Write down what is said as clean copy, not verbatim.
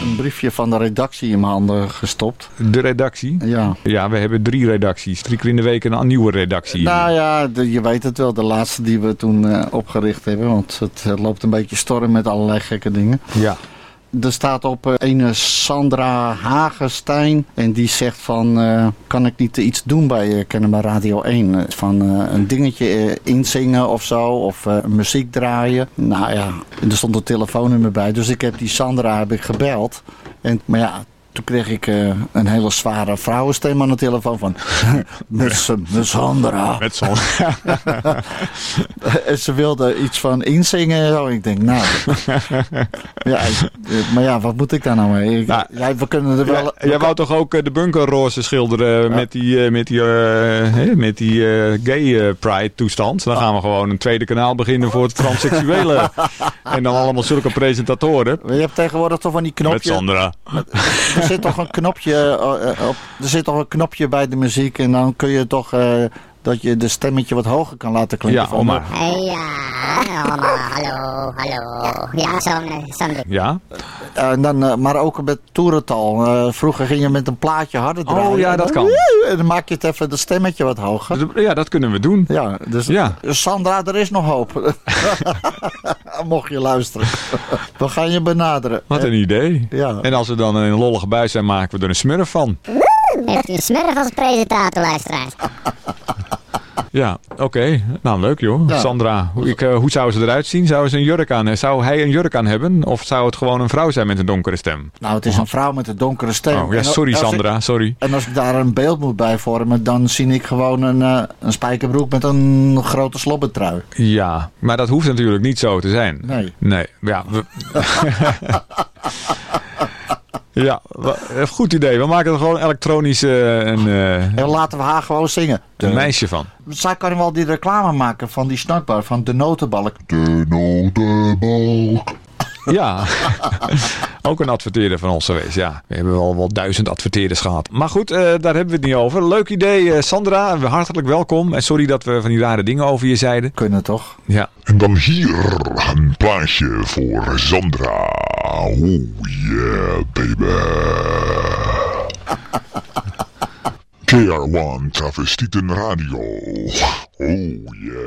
een briefje van de redactie in mijn handen gestopt. De redactie? Ja. Ja, we hebben 3 redacties. 3 keer in de week een nieuwe redactie. Nou ja, je weet het wel. De laatste die we toen opgericht hebben. Want het loopt een beetje storm met allerlei gekke dingen. Ja. Er staat op een Sandra Hagenstein. En die zegt van, kan ik niet iets doen bij Kennemer Radio 1? Van een dingetje inzingen of zo. Of muziek draaien. Nou ja, er stond een telefoonnummer bij. Dus ik heb die Sandra gebeld. Maar ja, toen kreeg ik een hele zware vrouwenstem aan de telefoon van... met Sandra. Met Sandra. En ze wilde iets van inzingen en zo. Ik denk, nou... ja, maar ja, wat moet ik daar nou mee? We kunnen er wel... Jij wou toch ook de bunkerroze schilderen met die gay pride toestand? Dan gaan we gewoon een tweede kanaal beginnen voor het transseksuele. En dan allemaal zulke presentatoren. Je hebt tegenwoordig toch van die knopjes... Met Sandra. Er zit toch een knopje bij de muziek en dan kun je toch dat je de stemmetje wat hoger kan laten klinken. Ja, oma. Hey, hallo. Ja, zo'n ding. Ja? Maar ook met toerental. Vroeger ging je met een plaatje harder draaien. Oh ja, dat kan. En dan maak je het even de stemmetje wat hoger. Ja, dat kunnen we doen. Ja, dus Sandra, er is nog hoop. Mocht je luisteren. We gaan je benaderen. Wat een idee. Ja. En als we dan een lollige buis zijn, maken we er een smurf van. Heeft u een smurf als presentator, luisteraars? Ja, oké. Nou, leuk joh. Ja. Sandra, hoe zou ze eruit zien? Zou hij een jurk aan hebben? Of zou het gewoon een vrouw zijn met een donkere stem? Nou, het is een vrouw met een donkere stem. Oh, ja, sorry Sandra, sorry. En als ik daar een beeld moet bij vormen, dan zie ik gewoon een spijkerbroek met een grote slobbertrui. Ja, maar dat hoeft natuurlijk niet zo te zijn. Nee. Ja, ja, goed idee. We maken er gewoon elektronisch en laten we haar gewoon zingen. Een meisje van. Zij kan wel die reclame maken van die snackbar, van de notenbalk. De notenbalk. Ja, ook een adverteerder van ons geweest. Ja, we hebben wel 1000 adverteerders gehad. Maar goed, daar hebben we het niet over. Leuk idee, Sandra. Hartelijk welkom. En sorry dat we van die rare dingen over je zeiden. Kunnen toch? Ja. En dan hier een plaatje voor Sandra. Oh yeah, baby. KR1 Travestieten Radio. Oh yeah.